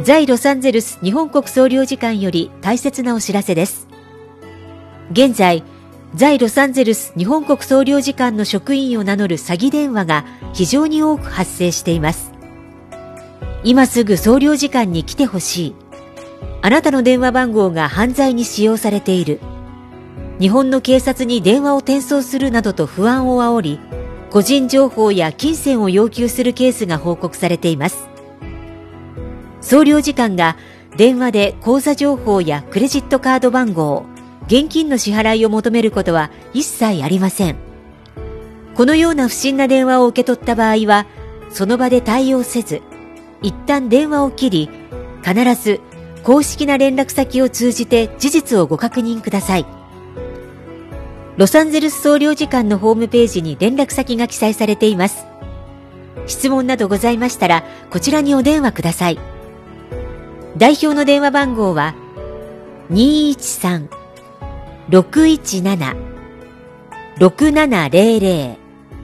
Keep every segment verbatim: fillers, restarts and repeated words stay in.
在ロサンゼルス日本国総領事館より大切なお知らせです。現在、在ロサンゼルス日本国総領事館の職員を名乗る詐欺電話が非常に多く発生しています。今すぐ総領事館に来てほしい。あなたの電話番号が犯罪に使用されている。日本の警察に電話を転送するなどと不安を煽り、個人情報や金銭を要求するケースが報告されています。総領事館が電話で口座情報やクレジットカード番号、現金の支払いを求めることは一切ありません。このような不審な電話を受け取った場合は、その場で対応せず、一旦電話を切り、必ず公式な連絡先を通じて事実をご確認ください。ロサンゼルス総領事館のホームページに連絡先が記載されています。質問などございましたら、こちらにお電話ください。代表の電話番号は にーいちさん ろくいちなな ろくななぜろぜろ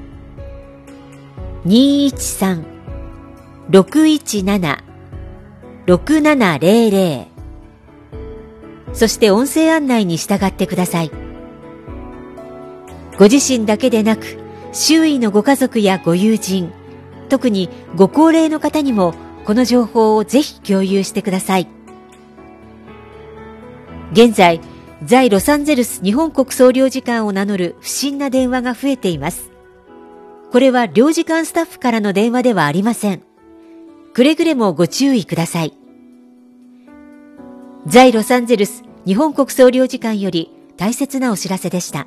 にーいちさん ろくいちなな ろくななぜろぜろ そして音声案内に従ってください。ご自身だけでなく、周囲のご家族やご友人、特にご高齢の方にもこの情報をぜひ共有してください。現在、在ロサンゼルス日本国総領事館を名乗る不審な電話が増えています。これは領事館スタッフからの電話ではありません。くれぐれもご注意ください。在ロサンゼルス日本国総領事館より大切なお知らせでした。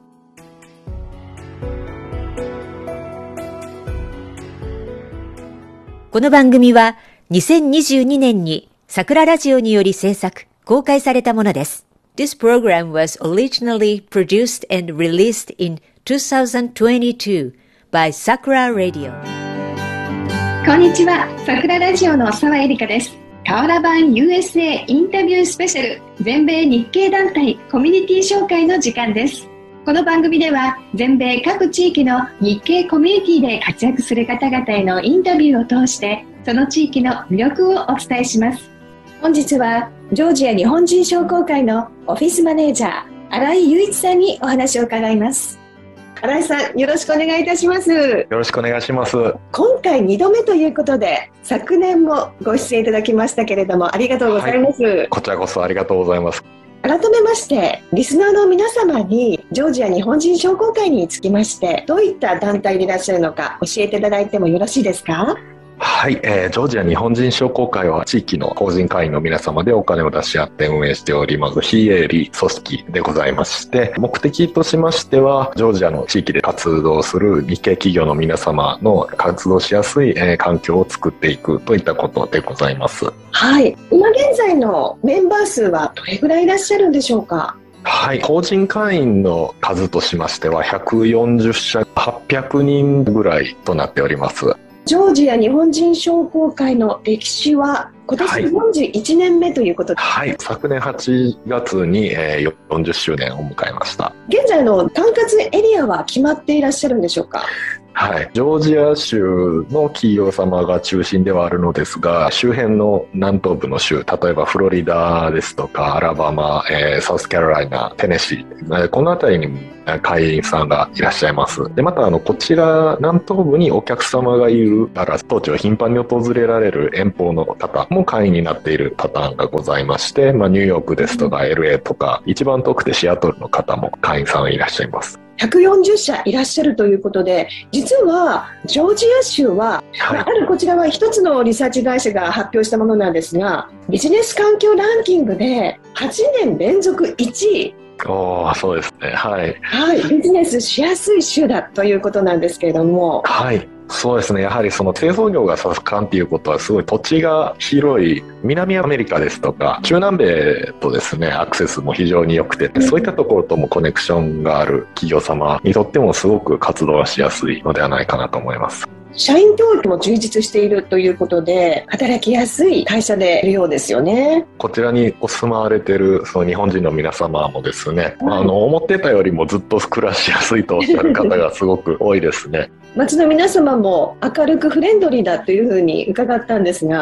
この番組はにせんにじゅうにねんに桜ラジオにより制作、公開されたものです。This program was originally produced and released in two thousand twenty-two by Sakura Radio. こんにちは、桜ラジオの澤エリカです。瓦版 ユーエスエー インタビュースペシャル全米日系団体コミュニティ紹介の時間です。この番組では全米各地域の日系コミュニティで活躍する方々へのインタビューを通してその地域の魅力をお伝えします。本日はジョージア日本人商工会のオフィスマネージャー新井雄一さんにお話を伺います。新井さん、よろしくお願いいたします。よろしくお願いします。 今回にどめということで昨年もご出演いただきましたけれどもありがとうございます、はい、 こちらこそありがとうございます。 改めましてリスナーの皆様にジョージア日本人商工会につきましてどういった団体でいらっしゃるのか教えていただいてもよろしいですか？ はい、えー、ジョージア日本人商工会は地域の法人会員の皆様でお金を出し合って運営しております非営利組織でございまして、目的としましてはジョージアの地域で活動する日系企業の皆様の活動しやすい、えー、環境を作っていくといったことでございます。 はい、今現在のメンバー数はどれぐらいいらっしゃるんでしょうか？ はい、法人会員の数としましてはひゃくよんじゅっしゃはっぴゃくにんぐらいとなっております。 ジョージア日本人商工会の歴史は今年よんじゅういちねんめということで、 はい、はい、昨年はちがつによんじゅっしゅうねんを迎えました。 現在の管轄エリアは決まっていらっしゃるんでしょうか？ はい、ジョージア州の企業様が中心ではあるのですが、周辺の南東部の州、例えばフロリダですとかアラバマ、えー、サウスカロライナ、テネシー、この辺りにも会員さんがいらっしゃいます。でまたあのこちら南東部にお客様がいるから当地を頻繁に訪れられる遠方の方も会員になっているパターンがございまして、まあ、ニューヨークですとか エルエー とか一番遠くてシアトルの方も会員さんはいらっしゃいます。 ひゃくよんじゅっしゃいらっしゃるということで、実はジョージア州は、はい、あるこちらは一つのリサーチ会社が発表したものなんですが、ビジネス環境ランキングではちねん連続いちい。 おー、そうですね、はい、 はい、ビジネスしやすい州だということなんですけれども、 はい、そうですね、やはりその製造業が盛んということはすごい土地が広い南アメリカですとか中南米とですねアクセスも非常に良くて、そういったところともコネクションがある企業様にとってもすごく活動がしやすいのではないかなと思います。 社員教育も充実しているということで働きやすい会社でいるようですよね。 こちらにお住まわれているその日本人の皆様もですね、はい、あの思ってたよりもずっと暮らしやすいとおっしゃる方がすごく多いですね。 街の皆様も明るくフレンドリーだというふうに伺ったんですが、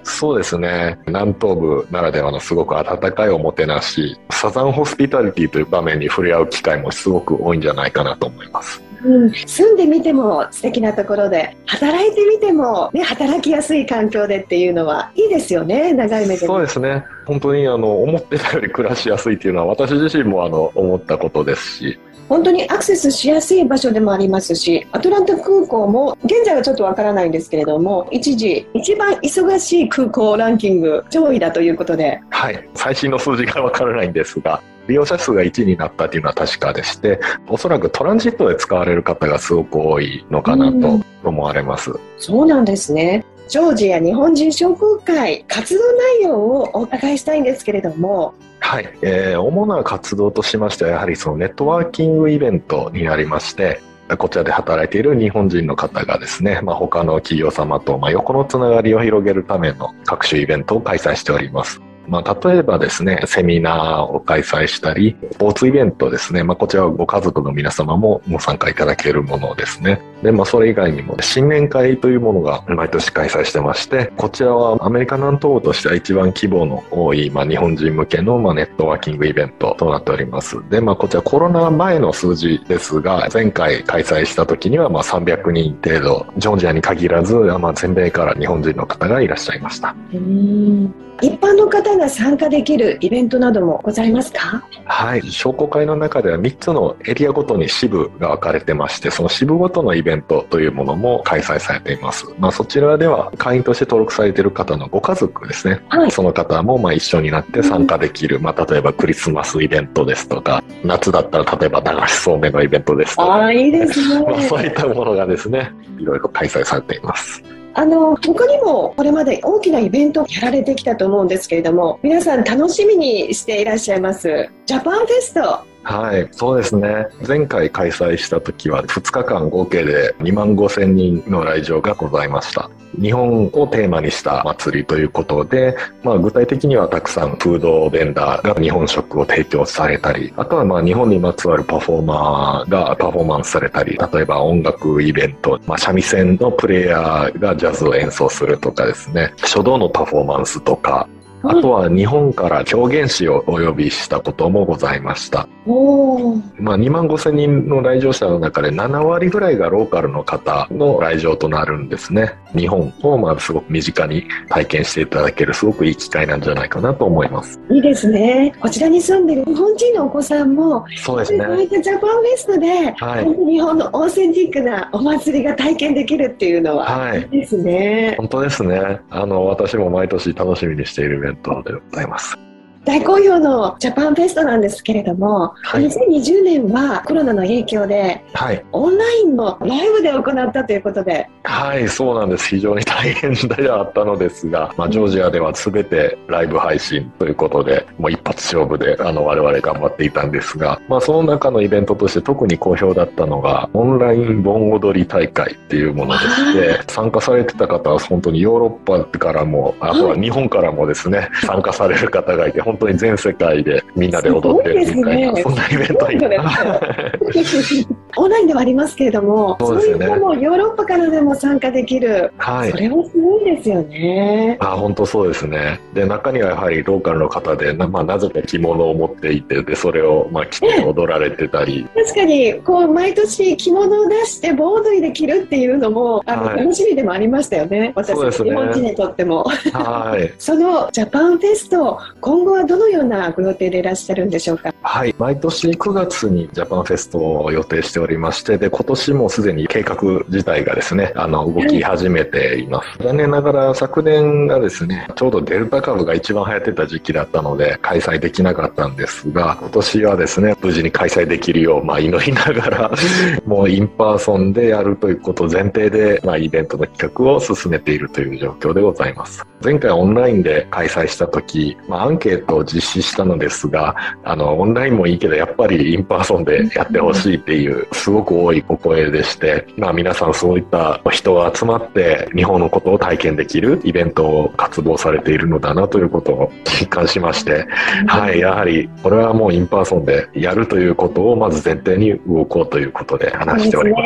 そうですね。南東部ならではのすごく温かいおもてなし、サザンホスピタリティという場面に触れ合う機会もすごく多いんじゃないかなと思います。 うん、住んでみても素敵なところで、働いてみても、ね、働きやすい環境でっていうのはいいですよね、長い目で。 そうですね。本当にあの思ってたより暮らしやすいっていうのは私自身もあの思ったことですし、 本当にアクセスしやすい場所でもありますし、アトランタ空港も現在はちょっとわからないんですけれども、一時一番忙しい空港ランキング上位だということで、 はい、最新の数字がわからないんですが、利用者数がいちになったというのは確かでして、おそらくトランジットで使われる方がすごく多いのかなと思われます。 そうなんですね。ジョージア日本人商工会活動内容をお伺いしたいんですけれども。 はい、えー、主な活動としましてはやはりそのネットワーキングイベントになりまして、こちらで働いている日本人の方がですね、まあ、他の企業様とまあ横のつながりを広げるための各種イベントを開催しております。まあ、例えばですね、セミナーを開催したり、スポーツイベントですね、まあ、こちらはご家族の皆様もご参加いただけるものですね。で、まあ、それ以外にも新年会というものが毎年開催してまして、こちらはアメリカ南東部としては一番規模の多い、まあ、日本人向けのまあネットワーキングイベントとなっております。で、まあ、こちらコロナ前の数字ですが、前回開催した時にはまあさんびゃくにん程度、ジョージアに限らず、まあ、全米から日本人の方がいらっしゃいました。 うーん、一般の方が参加できるイベントなどもございますか？ はい、商工会の中ではみっつのエリアごとに支部が分かれてまして、その支部ごとのイベントというものも開催されています。まあ、そちらでは会員として登録されている方のご家族ですね、はい、その方もまあ一緒になって参加できる、うん、まあ、例えばクリスマスイベントですとか、夏だったら例えば流しそうめんのイベントですとか、 あ、いいですね。 まあ、そういったものがですね、いろいろ開催されています。 あの他にもこれまで大きなイベントをやられてきたと思うんですけれども、皆さん楽しみにしていらっしゃいますジャパンフェスト。 はい、そうですね。前回開催した時はふつかかん合計でにまんごせんにんの来場がございました。日本をテーマにした祭りということで、まあ、具体的にはたくさんフードベンダーが日本食を提供されたり、あとはまあ日本にまつわるパフォーマーがパフォーマンスされたり、例えば音楽イベント、まあ、三味線のプレイヤーがジャズを演奏するとかですね、書道のパフォーマンスとか、あとは日本から狂言師をお呼びしたこともございました。 おー、 まあ、にまんごせんにんの来場者の中でななわりぐらいがローカルの方の来場となるんですね。日本をまあすごく身近に体験していただけるすごくいい機会なんじゃないかなと思います。 いいですね。こちらに住んでいる日本人のお子さんも、 そうですね、 こういったジャパンフェストで、はい、日本のオーセンティックなお祭りが体験できるっていうのは、はい、いいですね。 本当ですね。あの私も毎年楽しみにしているイベントでございます。 大好評のジャパンフェストなんですけれども、はい、にせんにじゅうねんはコロナの影響で、はい、オンラインのライブで行ったということで。 はい、そうなんです。非常に大変ではあったのですが、まあ、ジョージアでは全てライブ配信ということで、もう一発勝負であの我々頑張っていたんですが、まあ、その中のイベントとして特に好評だったのがオンライン盆踊り大会っていうものでして、参加されてた方は本当にヨーロッパからも、あとは日本からもですね、参加される方がいて、本当に全世界でみんなで踊ってるみたいな、ね、そんなイベントにオンラインではありますけれども、そうですね、そういうのもヨーロッパからでも参加できる、はい、それもすごいですよね。 あ、本当そうですね。で、中にはやはりローカルの方で な,、まあ、なぜか着物を持っていて、でそれをまあ着て踊られてたり、 確かにこう毎年着物を出して盆踊りで着るっていうのもあの、はい、楽しみでもありましたよね、私たち、ね、日本人にとっても。はい、そのジャパンフェスト、今後はどのようなご予定でいらっしゃるんでしょうか？ はい、毎年くがつにジャパンフェストを予定しておりまして、で今年もすでに計画自体がですね、あの動き始めています。残念ながら昨年がですね、ちょうどデルタ株が一番流行ってた時期だったので開催できなかったんですが、今年はですね、無事に開催できるよう、まあ、祈りながらもうインパーソンでやるということを前提で、まあ、イベントの企画を進めているという状況でございます。前回オンラインで開催した時、まあ、アンケートを実施したのですが、あのオンラインもいいけどやっぱりインパーソンでやってほしいっていうすごく多いお声でして、まあ、皆さんそういった人が集まって日本のことを体験できるイベントを活動されているのだなということを実感しまして、はい、やはりこれはもうインパーソンでやるということをまず前提に動こうということで話しております。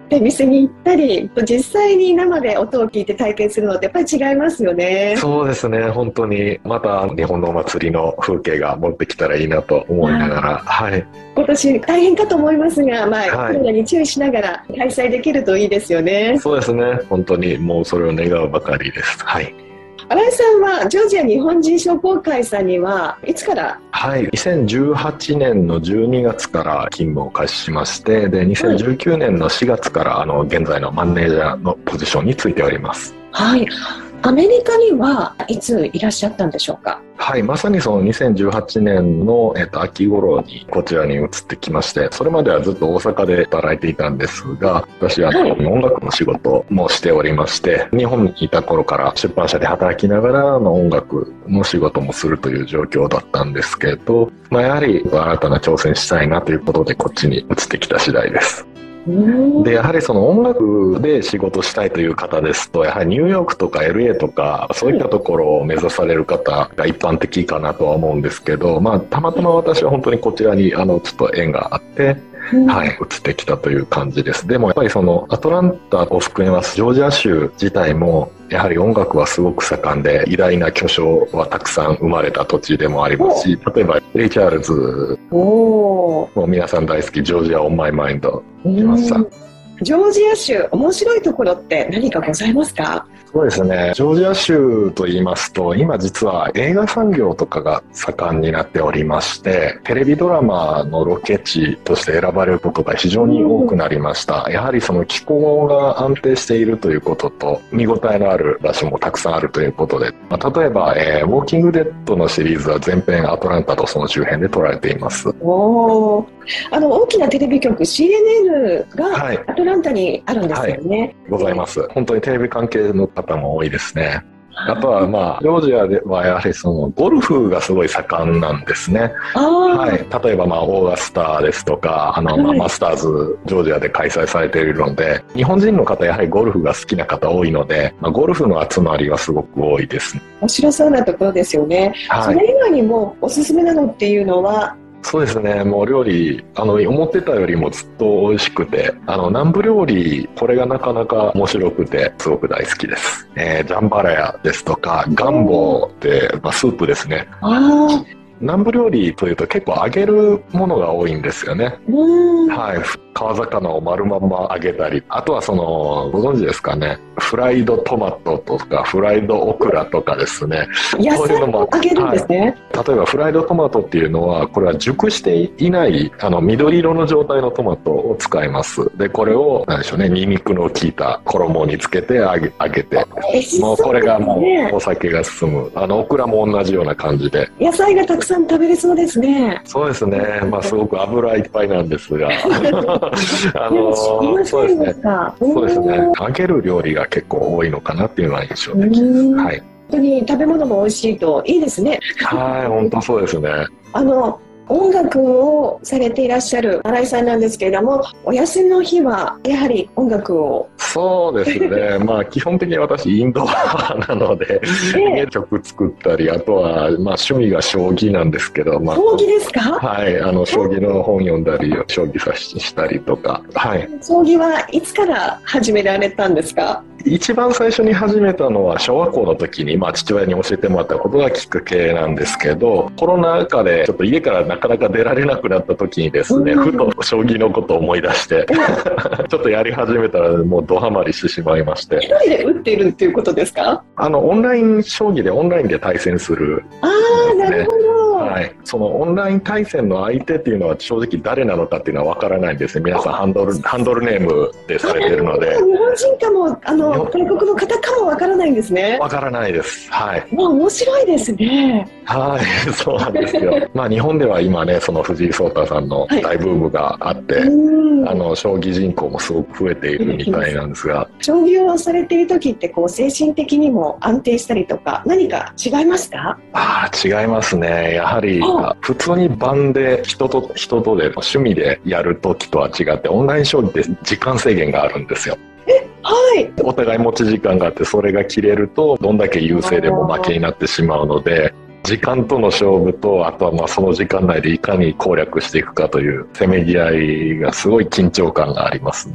って店に行ったり実際に生で音を聞いて体験するのってやっぱり違いますよね。 そうですね、本当にまた日本のお祭りの風景が持ってきたらいいなと思いながら、はい、 今年大変かと思いますが、まあ、 はい、 コロナに注意しながら開催できるといいですよね。 そうですね、本当にもうそれを願うばかりです。はい。 新井さんはジョージア日本人商工会さんにはいつから？ はい、にせんじゅうはちねんのじゅうにがつから勤務を開始しまして、でにせんじゅうきゅうねんのしがつからあの現在のマネージャーのポジションについております。 はい。アメリカにはいついらっしゃったんでしょうか？ はい、まさにそのにせんじゅうはちねんの、えっと、秋頃にこちらに移ってきまして、それまではずっと大阪で働いていたんですが、私は、はい、音楽の仕事もしておりまして、日本にいた頃から出版社で働きながらの音楽の仕事もするという状況だったんですけど、まあ、やはり新たな挑戦したいなということでこっちに移ってきた次第です。でやはりその音楽で仕事したいという方ですと、やはりニューヨークとか エルエー とかそういったところを目指される方が一般的かなとは思うんですけど、まあ、たまたま私は本当にこちらにあのちょっと縁があって、はい、移ってきたという感じです。でもやっぱりそのアトランタを含めますジョージア州自体もやはり音楽はすごく盛んで、偉大な巨匠はたくさん生まれた土地でもありますし、例えばレイ・チャールズも皆さん大好きジョージア・オン・マイ・マインド来ました。 ジョージア州面白いところって何かございますか？ そうですね、ジョージア州と言いますと今実は映画産業とかが盛んになっておりまして、テレビドラマのロケ地として選ばれることが非常に多くなりました。やはりその気候が安定しているということと見応えのある場所もたくさんあるということで、まあ、例えば、えー、ウォーキングデッドのシリーズは全編アトランタとその周辺で撮られています。 おあの大きなテレビ局 シーエヌエヌ がアトランタにあるんですよね。はいはい、 ございます。本当にテレビ関係の方も多いですね。あとはまあジョージアではやはりそのゴルフがすごい盛んなんですね。はい、例えばまあオーガスタですとかあのまあマスターズジョージアで開催されているので、日本人の方やはりゴルフが好きな方多いので、まあ、ゴルフの集まりはすごく多いですね。 面白そうなところですよね。はい、それ以外にもおすすめなのっていうのは？ そうですね、もう料理あの思ってたよりもずっと美味しくて、あの南部料理これがなかなか面白くてすごく大好きです。えー、ジャンバラヤですとかガンボって、まあ、スープですね。あ南部料理というと結構揚げるものが多いんですよね。はい、川魚を丸まんま揚げたり、あとはそのご存知ですかね、フライドトマトとかフライドオクラとかですね、 野菜を揚げるんですね。 はい、例えばフライドトマトっていうのはこれは熟していないあの緑色の状態のトマトを使います。でこれを何でしょうね、ニンニクの効いた衣につけて揚げ、揚げて、もうこれがもうお酒が進む。あのオクラも同じような感じで野菜がたくさん食べれそうですね。 そうですね、まあすごく油いっぱいなんですがあのそうですね、そうですね、揚げる料理が結構多いのかなっていうのは印象的です。はい、 本当に食べ物も美味しいといいですね。 はい、本当そうですね。 あの音楽をされていらっしゃる新井さんなんですけれども、お休みの日はやはり音楽を？ そうですねまあ基本的に私インドアなので、えー、曲作ったり、あとはまあ趣味が将棋なんですけど、まあ、 将棋ですか？ はい、あの将棋の本読んだり将棋指ししたりとか、はい、 将棋はいつから始められたんですか？ 一番最初に始めたのは小学校の時に、まあ、父親に教えてもらったことがきっかけなんですけど、コロナ禍でちょっと家からなかなか出られなくなった時にですね、ふと将棋のことを思い出してちょっとやり始めたらもうドハマりしてしまいまして。 一人で打っているっていうことですか？ あのオンライン将棋でオンラインで対戦する、 ああ、なるほど。 はい、そのオンライン対戦の相手っていうのは正直誰なのかっていうのは分からないんですね。皆さんハンドルハンドルネームでされてるので、 日本人かもあの外国の方かも分からないんですね。 分からないです。はい。 まあ面白いですね。 はい、そうなんですよ。まあ日本では今ね、その藤井聡太さんの大ブームがあって、はい、あの将棋人口もすごく増えているみたいなんですが、 将棋をされている時ってこう精神的にも安定したりとか何か違いますか？ ああ、違いますね。やはり普通に盤で人と人とで趣味でやる時とは違って、オンライン将棋って時間制限があるんですよ。 はい、 お互い持ち時間があって、それが切れるとどんだけ優勢でも負けになってしまうので、時間との勝負と、あとはまあその時間内でいかに攻略していくかというせめぎ合いがすごい緊張感がありますね。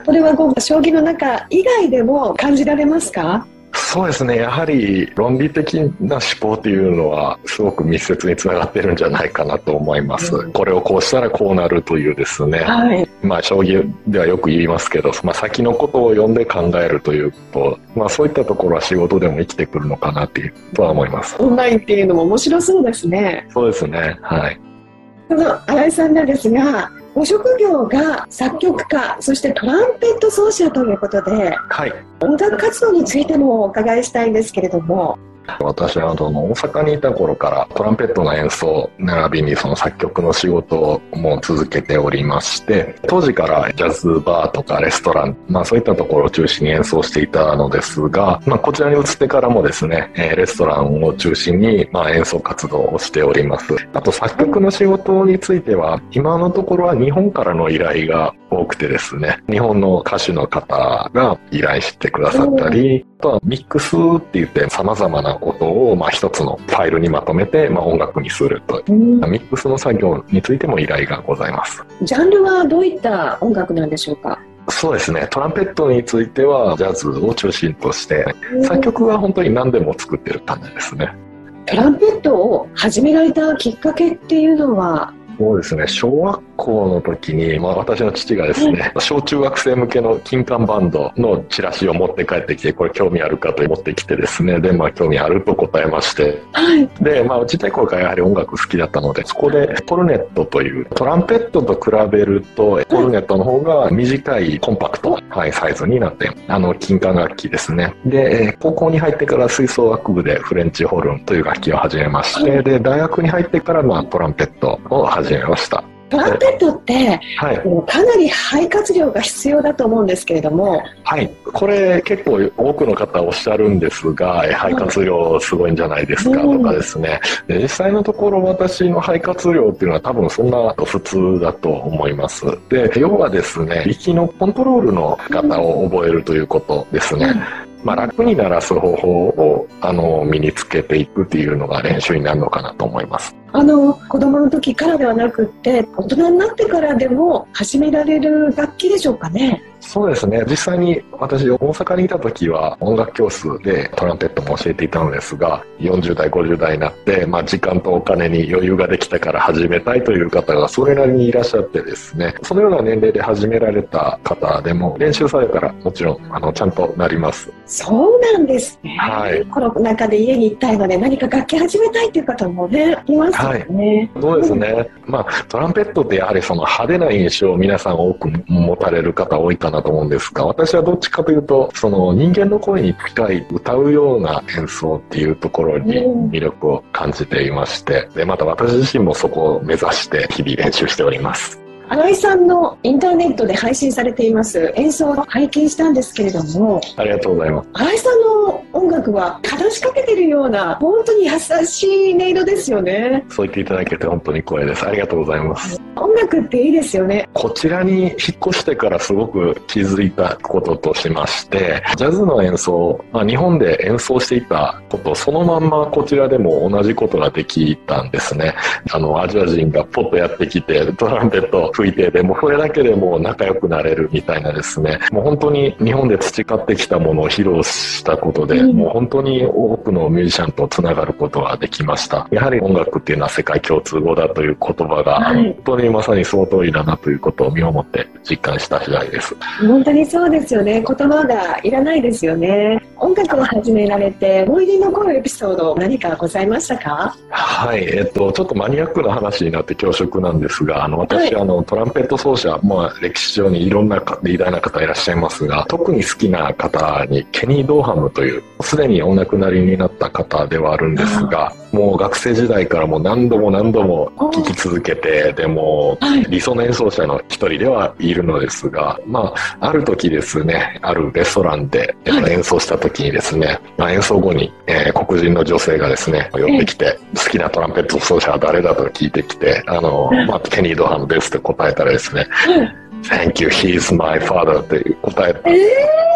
これはこう将棋の中以外でも感じられますか？ そうですね、やはり論理的な思考というのはすごく密接につながってるんじゃないかなと思います、うん、これをこうしたらこうなるというですね、はい、まあ将棋ではよく言いますけど、まあ、先のことを読んで考えるということ、まあ、そういったところは仕事でも生きてくるのかなっていうとは思います。 オンラインっていうのも面白そうですね。 そうですね、はい。 その新井さんなんですが、ご職業が作曲家、そしてトランペット奏者ということで、はい、音楽活動についてもお伺いしたいんですけれども。 私はあの大阪にいた頃からトランペットの演奏並びにその作曲の仕事をもう続けておりまして、当時からジャズバーとかレストラン、まあ、そういったところを中心に演奏していたのですが、まあ、こちらに移ってからもですね、レストランを中心にまあ演奏活動をしております。あと作曲の仕事については今のところは日本からの依頼が多くてですね、日本の歌手の方が依頼してくださったり、あとはミックスって言って様々な音をまあ一つのファイルにまとめてまあ音楽にすると、うん、ミックスの作業についても依頼がございます。 ジャンルはどういった音楽なんでしょうか？ そうですね、トランペットについてはジャズを中心として、作曲は本当に何でも作ってる感じですね。 トランペットを始められたきっかけっていうのは？ そうですね、小学校の時に、まあ、私の父がですね、小中学生向けの金管バンドのチラシを持って帰ってきて、これ興味あるかと持ってきてですね、で、まあ興味あると答えまして、はい、で、まあちっちゃい頃からやはり音楽好きだったので、そこでコルネットという、トランペットと比べるとコルネットの方が短いコンパクトな、はい、サイズになって、あの金管楽器ですね。で、高校に入ってから吹奏楽部でフレンチホルンという楽器を始めまして、で、大学に入ってからまあトランペットを始めました。 トランペットって、はい、かなり肺活量が必要だと思うんですけれども。 はい、これ結構多くの方おっしゃるんですが、肺活量すごいんじゃないですかとかですね、うん、で実際のところ私の肺活量っていうのは多分そんな普通だと思います。で、要はですね、息のコントロールの仕方を覚えるということですね、うんまあ、楽に鳴らす方法をあの身につけていくっていうのが練習になるのかなと思います。 あの子供の時からではなくって大人になってからでも始められる楽器でしょうかね？ そうですね、実際に私大阪にいた時は音楽教室でトランペットも教えていたのですが、よんじゅう代ごじゅう代になって、まあ、時間とお金に余裕ができたから始めたいという方がそれなりにいらっしゃってですね、そのような年齢で始められた方でも練習されたらもちろんあのちゃんとなります。 そうなんですね、 はい、 この中で家に行きたいので何か楽器始めたいという方もねいますよね、 はい、そうですね、うんまあ、トランペットってやはりその派手な印象を皆さん多く持たれる方多いかなと思うんですが、私はどっちかというとその人間の声に近い歌うような演奏っていうところに魅力を感じていまして、でまた私自身もそこを目指して日々練習しております。 新井さんのインターネットで配信されています演奏を拝見したんですけれども、 ありがとうございます。 新井さんの音楽は話しかけてるような本当に優しい音色ですよね。 そう言っていただけて本当に光栄です。ありがとうございます。 音楽っていいですよね。 こちらに引っ越してからすごく気づいたこととしまして、ジャズの演奏、まあ、日本で演奏していたことそのまんまこちらでも同じことができたんですね。あのアジア人がポッとやってきてトランペット吹いて、でもそれだけでもう仲良くなれるみたいなですね、もう本当に日本で培ってきたものを披露したことで、うん、もう本当に多くのミュージシャンとつながることができました。やはり音楽っていうのは世界共通語だという言葉が、はい、本当にまさにその通りだなということを身をもって実感した次第です。 本当にそうですよね。言葉がいらないですよね。音楽を始められて思い出に残るエピソード何かございましたか？ はい、えっとちょっとマニアックな話になって恐縮なんですが、あの私、はい、あのトランペット奏者、まあ、歴史上にいろんな偉大な方いらっしゃいますが、特に好きな方にケニー・ドーハムというすでにお亡くなりになった方ではあるんですが、もう学生時代からもう何度も何度も聴き続けて、でも理想の演奏者の一人ではいるのですが、まあ、ある時ですね、あるレストランで演奏した時にですね、まあ、演奏後に、えー、黒人の女性がですね寄ってきて、好きなトランペット奏者は誰だと聞いてきて、あの、まあ、ケニー・ドーハムですって答えたらですね、Thank you, he's my father って答えた。えー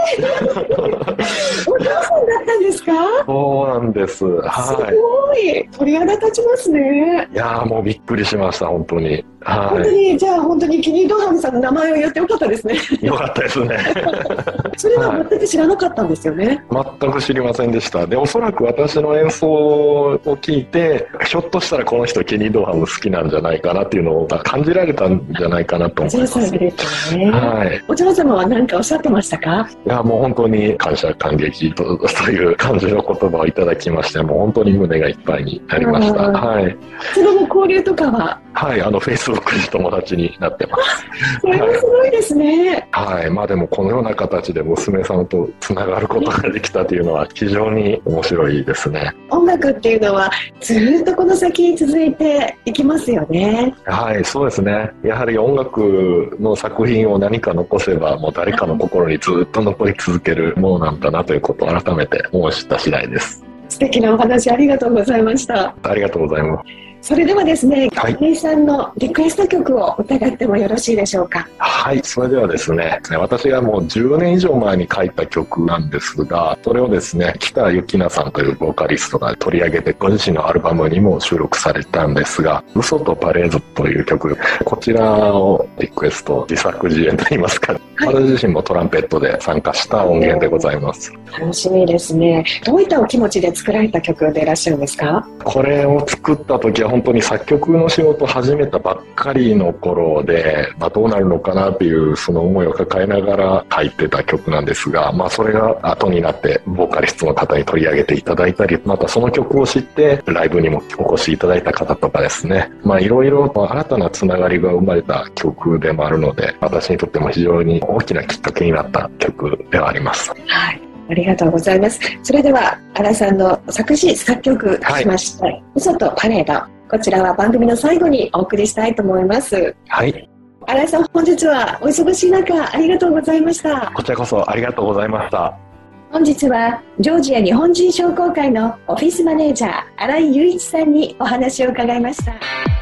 お父さんだったんですか？ そうなんです。はい。 すごい。鳥肌立ちますね。 いやーもうびっくりしました、本当に。はい。 本当に、じゃあ本当にキニー・ドーハムさんの名前を言ってよかったですね。 よかったですね。 それは全く知らなかったんですよね。 はい、全く知りませんでした。で、おそらく私の演奏を聞いて、ひょっとしたらこの人キニー・ドーハム好きなんじゃないかなっていうのを感じられたんじゃないかなと思います。 ですね。 はい。 お嬢様は何かおっしゃってましたか？ いや、もう本当に感謝感激 と, という感じの言葉をいただきまして、もう本当に胸がいっぱいになりました。はい。 その後交流とかは？ はい、あのフェイスブックで友達になってます。 それはすごいですね。 はい、はい、まあでもこのような形で娘さんとつながることができたというのは非常に面白いですね。 音楽っていうのはずっとこの先続いていきますよね。 はい、そうですね。やはり音楽の作品を何か残せばもう誰かの心にずっと残り続けるものなんだなということを改めて思い知った次第です。 素敵なお話ありがとうございました。 ありがとうございます。 それではですね、 はい、 亀井さんのリクエスト曲を伺ってもよろしいでしょうか。 はい、それではですね、私がもうじゅうねん以上前に書いた曲なんですが、それをですね、北由紀奈さんというボーカリストが取り上げて、ご自身のアルバムにも収録されたんですが、嘘とパレードという曲、こちらをリクエスト、自作自演といいますか、はい、私自身もトランペットで参加した音源でございます。 楽しみですね。どういったお気持ちで作られた曲でいらっしゃるんですか？ これを作った時は本当に作曲の仕事を始めたばっかりの頃で、まあ、どうなるのかなっていうその思いを抱えながら書いてた曲なんですが、まあ、それが後になってボーカリストの方に取り上げていただいたり、またその曲を知ってライブにもお越しいただいた方とかですね、まあいろいろ新たなつながりが生まれた曲でもあるので、私にとっても非常に大きなきっかけになった曲ではあります。 はい、ありがとうございます。それでは新さんの作詞作曲しました、はい、嘘とパレード、こちらは番組の最後にお送りしたいと思います。 はい。 新井さん、本日はお忙しい中ありがとうございました。 こちらこそありがとうございました。 本日はジョージア日本人商工会のオフィスマネージャー新井雄一さんにお話を伺いました。